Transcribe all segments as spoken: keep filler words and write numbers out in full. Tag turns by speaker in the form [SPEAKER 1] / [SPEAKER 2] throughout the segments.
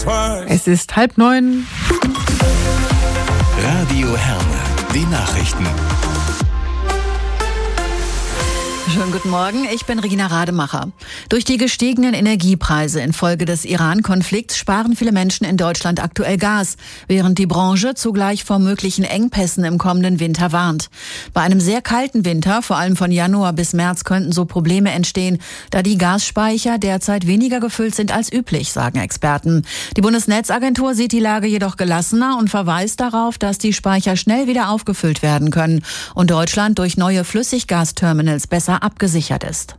[SPEAKER 1] Es ist halb neun.
[SPEAKER 2] Radio Herne, die Nachrichten.
[SPEAKER 3] Schönen guten Morgen, ich bin Regina Rademacher. Durch die gestiegenen Energiepreise infolge des Iran-Konflikts sparen viele Menschen in Deutschland aktuell Gas, während die Branche zugleich vor möglichen Engpässen im kommenden Winter warnt. Bei einem sehr kalten Winter, vor allem von Januar bis März, könnten so Probleme entstehen, da die Gasspeicher derzeit weniger gefüllt sind als üblich, sagen Experten. Die Bundesnetzagentur sieht die Lage jedoch gelassener und verweist darauf, dass die Speicher schnell wieder aufgefüllt werden können und Deutschland durch neue Flüssiggasterminals besser abgesichert ist.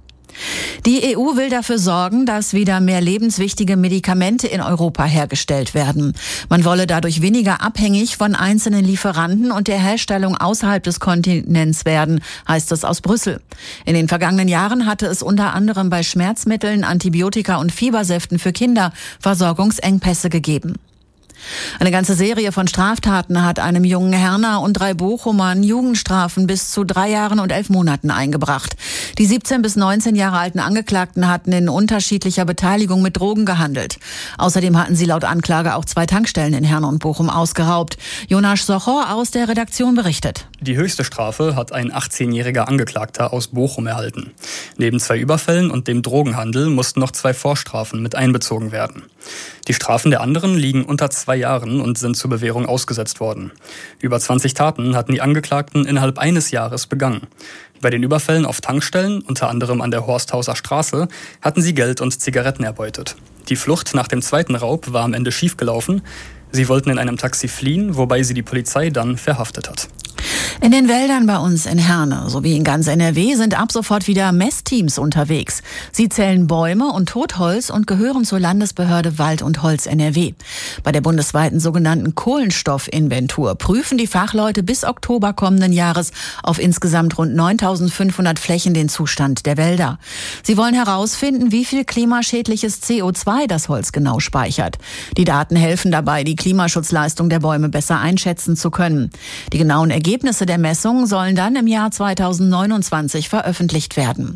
[SPEAKER 3] Die E U will dafür sorgen, dass wieder mehr lebenswichtige Medikamente in Europa hergestellt werden. Man wolle dadurch weniger abhängig von einzelnen Lieferanten und der Herstellung außerhalb des Kontinents werden, heißt es aus Brüssel. In den vergangenen Jahren hatte es unter anderem bei Schmerzmitteln, Antibiotika und Fiebersäften für Kinder Versorgungsengpässe gegeben. Eine ganze Serie von Straftaten hat einem jungen Herner und drei Bochumern Jugendstrafen bis zu drei Jahren und elf Monaten eingebracht. Die siebzehn bis neunzehn Jahre alten Angeklagten hatten in unterschiedlicher Beteiligung mit Drogen gehandelt. Außerdem hatten sie laut Anklage auch zwei Tankstellen in Herne und Bochum ausgeraubt. Jonas Sochor aus der Redaktion berichtet.
[SPEAKER 4] Die höchste Strafe hat ein achtzehnjähriger Angeklagter aus Bochum erhalten. Neben zwei Überfällen und dem Drogenhandel mussten noch zwei Vorstrafen mit einbezogen werden. Die Strafen der anderen liegen unter zwei Jahren und sind zur Bewährung ausgesetzt worden. Über zwanzig Taten hatten die Angeklagten innerhalb eines Jahres begangen. Bei den Überfällen auf Tankstellen, unter anderem an der Horsthauser Straße, hatten sie Geld und Zigaretten erbeutet. Die Flucht nach dem zweiten Raub war am Ende schiefgelaufen. Sie wollten in einem Taxi fliehen, wobei sie die Polizei dann verhaftet hat.
[SPEAKER 3] In den Wäldern bei uns in Herne sowie in ganz N R W sind ab sofort wieder Messteams unterwegs. Sie zählen Bäume und Totholz und gehören zur Landesbehörde Wald und Holz N R W. Bei der bundesweiten sogenannten Kohlenstoffinventur prüfen die Fachleute bis Oktober kommenden Jahres auf insgesamt rund neuntausendfünfhundert Flächen den Zustand der Wälder. Sie wollen herausfinden, wie viel klimaschädliches C O zwei das Holz genau speichert. Die Daten helfen dabei, die Klimaschutzleistung der Bäume besser einschätzen zu können. Die genauen Ergebnisse der Messungen sollen dann im Jahr zweitausendneunundzwanzig veröffentlicht werden.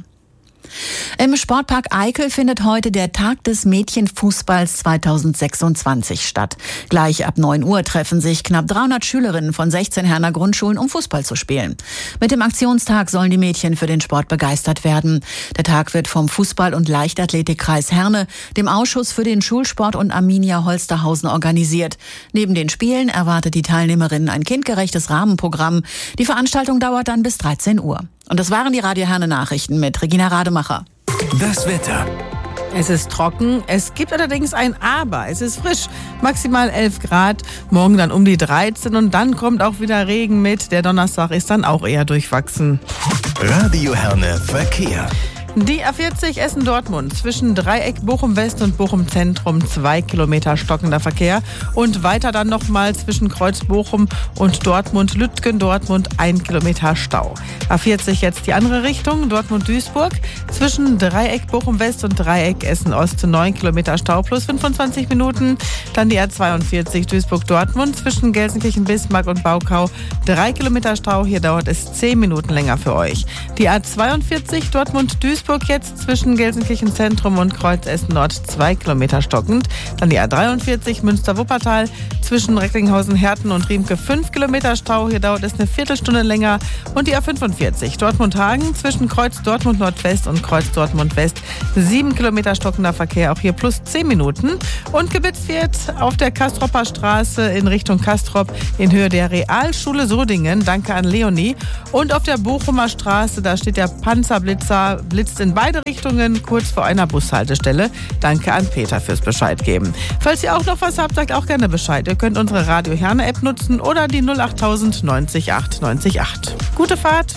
[SPEAKER 3] Im Sportpark Eickel findet heute der Tag des Mädchenfußballs zweitausendsechsundzwanzig statt. Gleich ab neun Uhr treffen sich knapp dreihundert Schülerinnen von sechzehn Herner Grundschulen, um Fußball zu spielen. Mit dem Aktionstag sollen die Mädchen für den Sport begeistert werden. Der Tag wird vom Fußball- und Leichtathletikkreis Herne, dem Ausschuss für den Schulsport und Arminia Holsterhausen organisiert. Neben den Spielen erwartet die Teilnehmerinnen ein kindgerechtes Rahmenprogramm. Die Veranstaltung dauert dann bis dreizehn Uhr. Und das waren die Radio Herne Nachrichten mit Regina Rademacher.
[SPEAKER 2] Das Wetter.
[SPEAKER 1] Es ist trocken, es gibt allerdings ein Aber. Es ist frisch, maximal elf Grad, morgen dann um die dreizehn und dann kommt auch wieder Regen mit. Der Donnerstag ist dann auch eher durchwachsen.
[SPEAKER 2] Radio Herne Verkehr.
[SPEAKER 1] Die A vierzig Essen-Dortmund zwischen Dreieck Bochum-West und Bochum-Zentrum zwei Kilometer stockender Verkehr und weiter dann nochmal zwischen Kreuz Bochum und Dortmund-Lütgen-Dortmund ein Kilometer Stau. A vierzig jetzt die andere Richtung, Dortmund-Duisburg zwischen Dreieck Bochum-West und Dreieck Essen-Ost neun Kilometer Stau plus fünfundzwanzig Minuten. Dann die A zweiundvierzig Duisburg-Dortmund zwischen Gelsenkirchen-Bismarck und Baukau drei Kilometer Stau. Hier dauert es zehn Minuten länger für euch. Die A zweiundvierzig Dortmund-Duisburg jetzt zwischen Gelsenkirchen Zentrum und Kreuz Essen Nord zwei Kilometer stockend. Dann die A dreiundvierzig Münster-Wuppertal zwischen Recklinghausen-Herten und Riemke fünf Kilometer Stau. Hier dauert es eine Viertelstunde länger. Und die A fünfundvierzig Dortmund-Hagen zwischen Kreuz Dortmund Nordwest und Kreuz Dortmund West sieben Kilometer stockender Verkehr. Auch hier plus zehn Minuten. Und geblitzt wird auf der Kastropper Straße in Richtung Kastrop in Höhe der Realschule Sodingen. Danke an Leonie. Und auf der Bochumer Straße, da steht der Panzerblitzer, blitzt in beide Richtungen kurz vor einer Bushaltestelle. Danke an Peter fürs Bescheid geben. Falls ihr auch noch was habt, sagt auch gerne Bescheid. Ihr könnt unsere Radio Herne App nutzen oder die null achttausend neunzig acht neunzig acht. Gute Fahrt!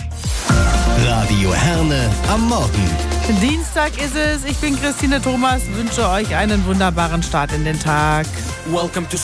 [SPEAKER 2] Radio Herne am Morgen.
[SPEAKER 1] Dienstag ist es. Ich bin Christine Thomas, wünsche euch einen wunderbaren Start in den Tag.
[SPEAKER 5] Welcome to